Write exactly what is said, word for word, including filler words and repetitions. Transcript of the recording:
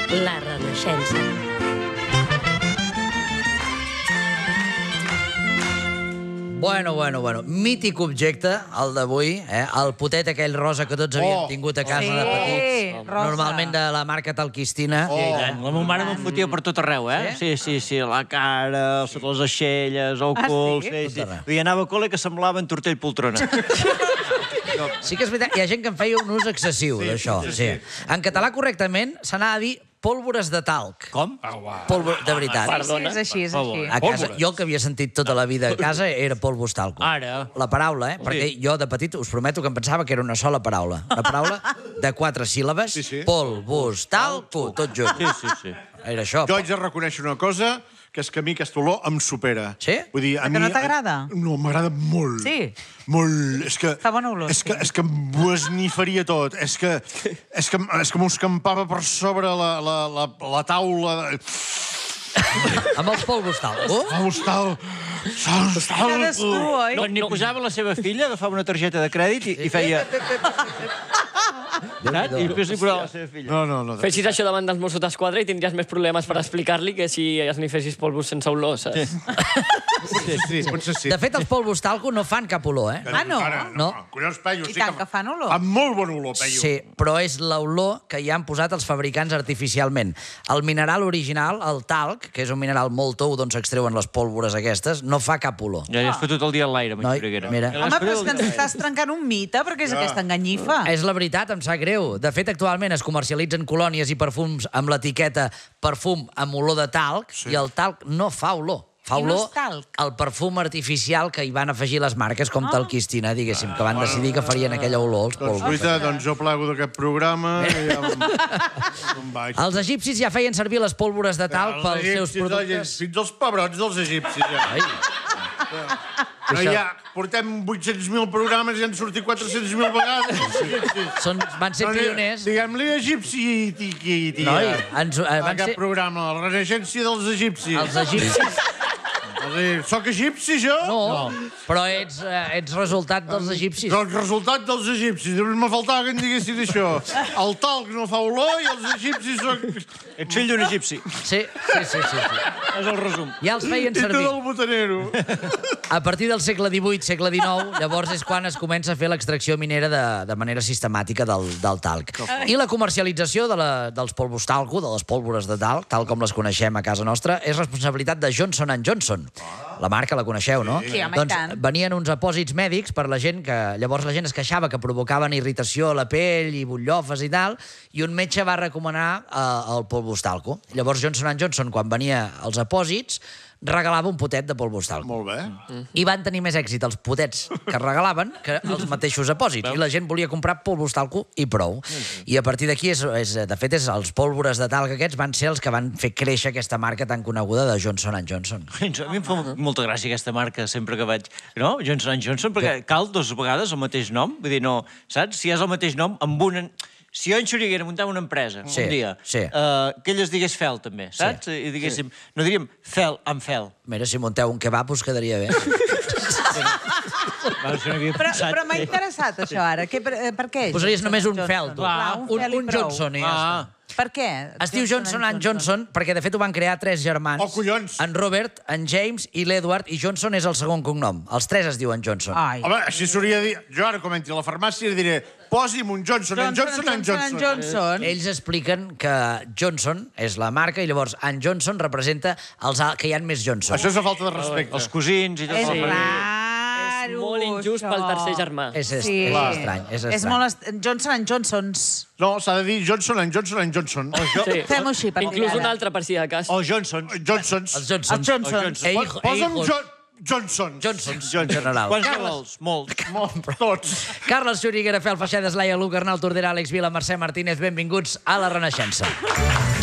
La Renaixença. Bueno, bueno, bueno. Mític objecte, el d'avui, eh? El potet aquell rosa que tots havíem tingut a casa de petits. Normalment de la marca Talquistina. Sí, i tant. La meva mare me'n fotia per tot arreu, eh? Sí, sí, sí. La cara, sota les aixelles, el cul... Sí, sí. I anava a col·le que semblava en tortell poltrona. Sí que és veritat, hi ha gent que en feia un ús excessiu d'això. En català, correctament, s'anava a dir pólvores de talc. Com? Pólvora, de veritat. Perdona. És així, és així. A casa, jo el que havia sentit tota la vida a casa era polvos talco. Ara. La paraula, eh? Perquè jo de petit us prometo que em pensava que era una sola paraula. Una paraula de quatre síl·labes, polvos talco, tot junt. Sí, sí, sí. Era això. Jo haig de reconèixer una cosa, que és que a mi aquesta olor em supera. Sí? Vull dir, a Que mi... no t'agrada? No, m'agrada molt. Sí? Molt. És que... Fa bona olor, És que, sí. és que m'ho esnifaria tot. És que... És que, és que m'ho escampava per sobre la, la, la, la taula... Amb els polvos talco? Polvos talco. Cadascú, oi? No, ni posava la seva filla, agafava una targeta de crèdit i, i feia... Saps? I després li posava la seva filla. No, no, no. Fessis això davant dels Mossos d'Esquadra i tindries més problemes per explicar-li que si esnifessis polvos sense olor, saps? Sí, sí, potser sí. De fet, els polvos talco no fan cap olor, eh? Ah, no? No. Collons, peio. I tant que fan olor. Fan molt bon olor, peio. Sí, però és l'olor que hi han posat els fabricants artificialment. El mineral original, el talc, que és un mineral molt tou d'on s'extreuen les pólvores aquestes, no fa cap olor. Ja has fet tot el dia a l'aire, amb Noi, Xuriguera. mira. Home, però és que ens estàs trencant un mite, perquè és aquesta enganyifa. És la veritat, em sap greu. De fet, actualment es comercialitzen colònies i perfums amb l'etiqueta perfum amb olor de talc, i el talc no fa olor. Fa I no olor és talc? al perfum artificial que hi van afegir les marques com Talquistina, diguéssim, que van decidir que farien aquella olor als Doncs, polvos. guaita, doncs jo plego d'aquest programa i ja em, em vaig. Els egipcis ja feien servir les pólvores de talc Els pels seus egipcis, productes. Fins als pebrots dels egipcis, ja. Ai. No, ja portem vuit-cents mil programes i han sortit quatre-cents mil vegades. Són, van ser pioners. Diguem-li egipci i tiqui, tia. Noi, ens, eh, van Aquest ser... programa, la renaixença dels egipcis. Els egipcis... Soc egipci, jo? No, però ets, eh, ets resultat dels egipcis. El resultat dels egipcis. Me faltava que em diguessin això. El talc no fa olor i els egipcis són... Ets fill d'un egipci. Sí, sí, sí, sí, sí. És el resum. Ja els feien I tu servir. del botanero. A partir del segle divuit, segle dinou, llavors és quan es comença a fer l'extracció minera de, de manera sistemàtica del, del talc. I la comercialització de la, dels polvos talco, de les pólvores de talc, tal com les coneixem a casa nostra, és responsabilitat de Johnson and Johnson. La marca la coneixeu, no? Sí, home, i doncs tant. venien uns apòsits mèdics per la gent que... Llavors la gent es queixava que provocaven irritació a la pell i butllofes i tal, i un metge va recomanar eh, el polvos talco. Llavors Johnson and Johnson, quan venia els apòsits, regalava un potet de polvos talco. Molt bé. I van tenir més èxit els potets que regalaven que els mateixos apòsits. I la gent volia comprar polvos talco i prou. I a partir d'aquí, és, és, de fet, és, els pólvores de talc aquests van ser els que van fer créixer aquesta marca tan coneguda de Johnson and Johnson. A mi em fa molta gràcia aquesta marca sempre que vaig... No? Johnson and Johnson, perquè cal dues vegades el mateix nom. Vull dir, no... Saps? Si és el mateix nom, amb una... Si jo en Xuriguera muntava una empresa, Sí, un dia, sí. eh, que ell es digués Fel, també, saps? I diguéssim... No diríem Fel amb Fel. Mira, si munteu un kebab us quedaria bé. Però, però m'ha interessat, això, ara. Que, per, per què? Posaries només un Johnson? fel, tu. Clar, un, Un, fel i un prou. Johnson i ja està. Per què? Es diu Johnson and Johnson perquè, de fet, ho van crear tres germans. Oh, collons! En Robert, en James i l'Edward, i Johnson és el segon cognom. Els tres es diuen Johnson. Ai. Home, així s'hauria de dir... Jo ara, com entri a la farmàcia, li diré posi'm un Johnson, en Johnson, en Johnson. Johnson. Ells expliquen que Johnson és la marca i llavors en Johnson representa els al- que hi ha més Johnson. Això és una falta de respecte. Els cosins i tot. És el- raro, És molt injust això. pel tercer germà. És, est Sí. és estrany, és estrany. És molt est... Johnson and Johnsons. No, s'ha de dir Johnson, en Johnson, en Johnson. Sí. Fem-ho així, per Inclús dir un ara. altre, per si de cas. O Johnsons. Johnsons. Els Johnsons. Els Johnsons. Ei, Pos- Posa'm ei, jo... Johnsons. Johnsons, en general. Quants de vols? Molts. Molt, tots. Carles Xuriguera, Fel Feixedes, Laia Lucarnal, Tordera, Àlex Vila, Mercè Martínez, benvinguts a La Renaixença.